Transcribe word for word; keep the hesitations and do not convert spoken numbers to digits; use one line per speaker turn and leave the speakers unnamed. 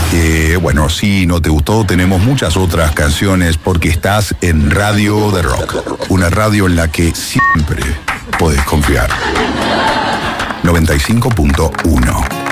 Eh, bueno, si no te gustó, tenemos muchas otras canciones porque estás en Radio de Rock, una radio en la que siempre podés confiar. noventa y cinco punto uno